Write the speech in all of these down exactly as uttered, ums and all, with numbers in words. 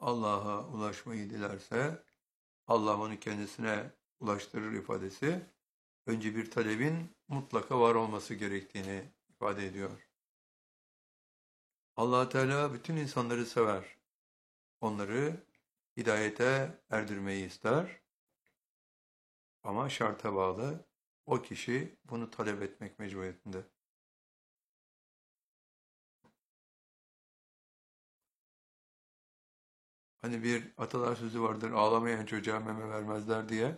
Allah'a ulaşmayı dilerse Allah onu kendisine ulaştırır ifadesi önce bir talebin mutlaka var olması gerektiğini ifade ediyor. Allah Teala bütün insanları sever. Onları hidayete erdirmeyi ister ama şarta bağlı. O kişi bunu talep etmek mecburiyetinde. Hani bir atalar sözü vardır, ağlamayan çocuğa meme vermezler diye.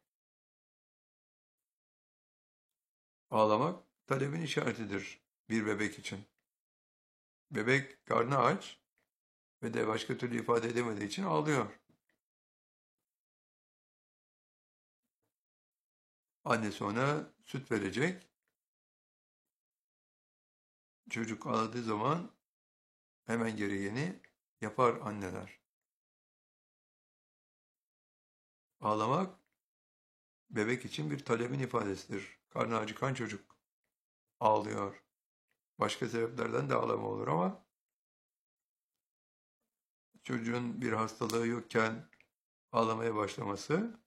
Ağlamak talebin işaretidir bir bebek için. Bebek karnı aç ve de başka türlü ifade edemediği için ağlıyor. Annesi ona süt verecek. Çocuk ağladığı zaman hemen gereğini yapar anneler. Ağlamak bebek için bir talebin ifadesidir. Karnı acıkan çocuk ağlıyor. Başka sebeplerden de ağlama olur ama çocuğun bir hastalığı yokken ağlamaya başlaması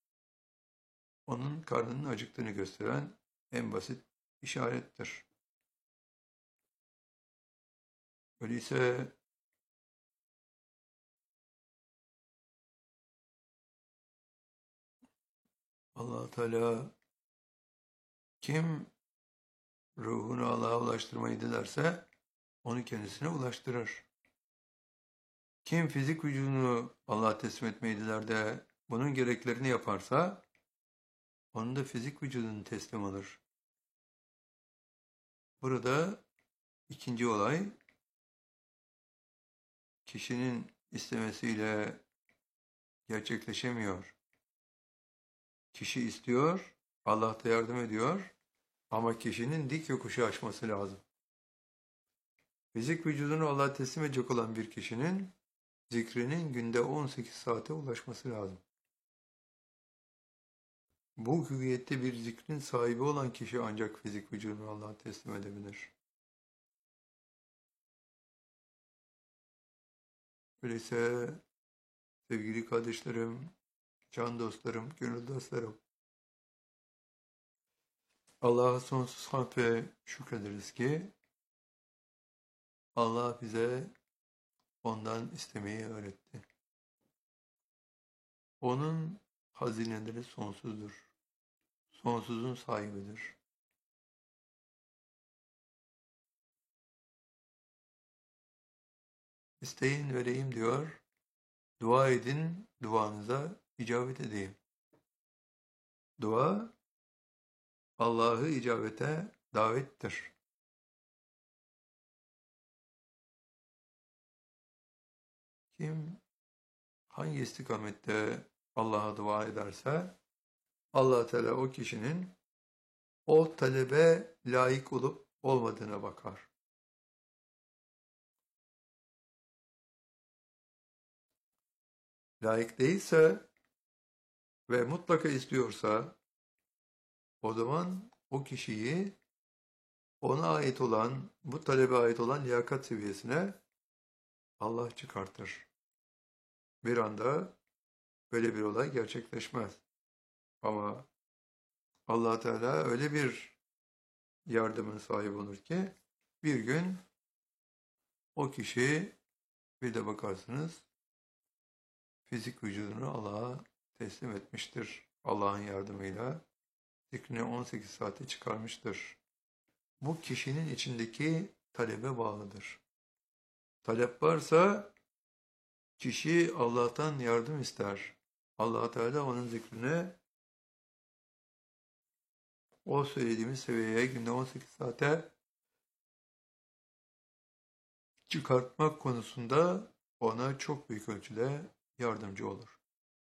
onun karnının acıktığını gösteren en basit işarettir. Öyleyse Allah Teala kim ruhunu Allah'a ulaştırmayı dilerse onu kendisine ulaştırır. Kim fizik vücudunu Allah'a teslim etmeyi diler de bunun gereklerini yaparsa onun da fizik vücudunu teslim alır. Burada ikinci olay kişinin istemesiyle gerçekleşemiyor. Kişi istiyor, Allah da yardım ediyor ama kişinin dik yokuşu aşması lazım. Fizik vücudunu Allah'a teslim edecek olan bir kişinin zikrinin günde on sekiz saate ulaşması lazım. Bu hüviyette bir zikrin sahibi olan kişi ancak fizik vücudunu Allah'a teslim edebilir. Öyleyse sevgili kardeşlerim, can dostlarım, gönül dostlarım, Allah'a sonsuz hamd ve şükrederiz ki Allah bize ondan istemeyi öğretti. Onun hazineleri sonsuzdur. Sonsuzun sahibidir. İsteyin vereyim diyor. Dua edin, duanıza icabet edeyim. Dua, Allah'ı icabete davettir. Kim hangi istikamette Allah'a dua ederse, Allah Teala o kişinin o talebe layık olup olmadığına bakar. Layık değilse ve mutlaka istiyorsa, o zaman o kişiyi ona ait olan, bu talebe ait olan liyakat seviyesine Allah çıkartır. Bir anda böyle bir olay gerçekleşmez. Ama Allah Teala öyle bir yardımın sahibi olur ki bir gün o kişi bir de bakarsınız fizik vücudunu Allah'a teslim etmiştir. Allah'ın yardımıyla zikrini on sekiz saate çıkarmıştır. Bu kişinin içindeki talebe bağlıdır. Talep varsa kişi Allah'tan yardım ister. Allah Teala onun zikrine o söylediğimiz seviyeye günde on sekiz saate çıkartmak konusunda ona çok büyük ölçüde yardımcı olur.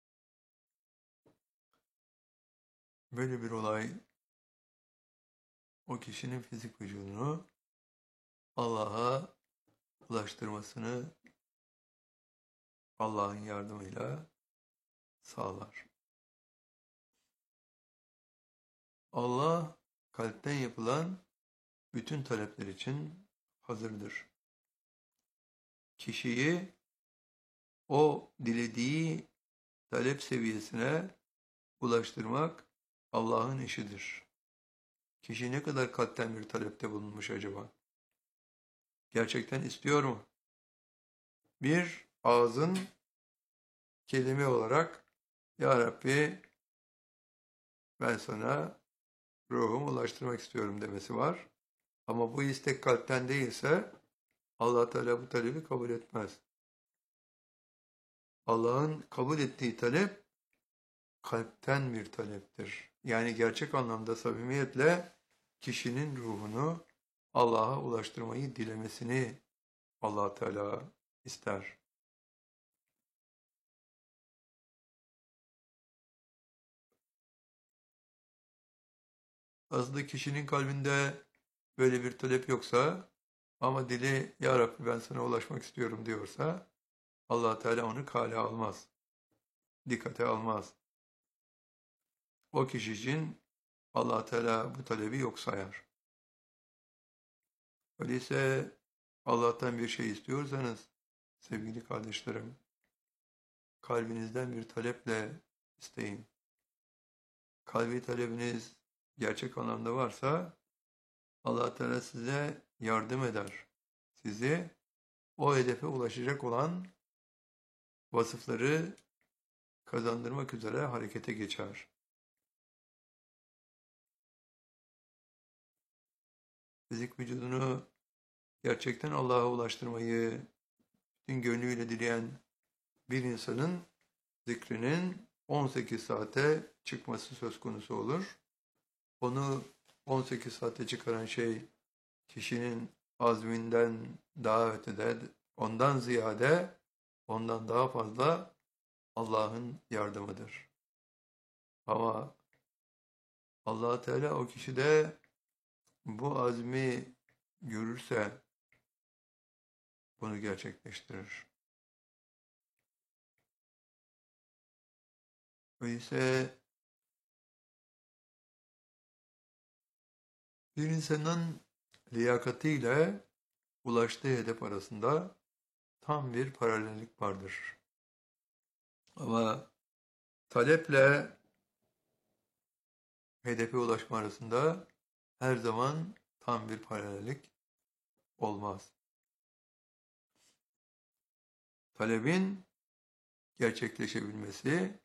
Böyle bir olay o kişinin fizik vücudunu Allah'a ulaştırmasını Allah'ın yardımıyla sağlar. Allah kalpten yapılan bütün talepler için hazırdır. Kişiyi o dilediği talep seviyesine ulaştırmak Allah'ın işidir. Kişi ne kadar kalpten bir talepte bulunmuş acaba? Gerçekten istiyor mu? Bir, ağzın kelime olarak Ya Rabbi ben sana ruhumu ulaştırmak istiyorum demesi var. Ama bu istek kalpten değilse Allah Teala bu talebi kabul etmez. Allah'ın kabul ettiği talep kalpten bir taleptir. Yani gerçek anlamda samimiyetle kişinin ruhunu Allah'a ulaştırmayı dilemesini Allah Teala ister. Aslında kişinin kalbinde böyle bir talep yoksa ama dili Ya Rabbi ben sana ulaşmak istiyorum diyorsa Allah Teala onu kale almaz, dikkate almaz. O kişi için Allah Teala bu talebi yok sayar. Öyleyse Allah'tan bir şey istiyorsanız sevgili kardeşlerim, kalbinizden bir taleple isteyin. Kalbi talebiniz gerçek anlamda varsa Allah Teala size yardım eder. Sizi o hedefe ulaşacak olan vasıfları kazandırmak üzere harekete geçer. Fizik vücudunu gerçekten Allah'a ulaştırmayı bütün gönlüyle dileyen bir insanın zikrinin on sekiz saate çıkması söz konusu olur. Onu on sekiz saate çıkaran şey kişinin azminden daha ötede, ondan ziyade, ondan daha fazla Allah'ın yardımıdır. Ama Allah Teala o kişide bu azmi görürse bunu gerçekleştirir. Öyleyse bir insanın liyakatiyle ulaştığı hedef arasında tam bir paralellik vardır. Ama taleple hedefe ulaşma arasında her zaman tam bir paralellik olmaz. Talebin gerçekleşebilmesi,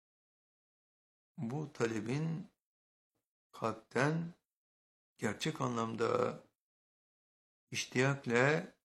bu talebin kalpten gerçek anlamda iştiyakle